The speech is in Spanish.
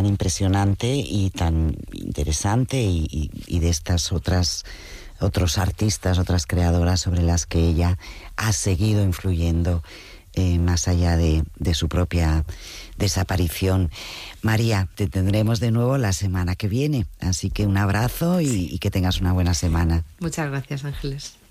tan impresionante y tan interesante y de estas otros artistas, otras creadoras sobre las que ella ha seguido influyendo más allá de su propia desaparición. María, te tendremos de nuevo la semana que viene, así que un abrazo y que tengas una buena semana. Muchas gracias, Ángeles.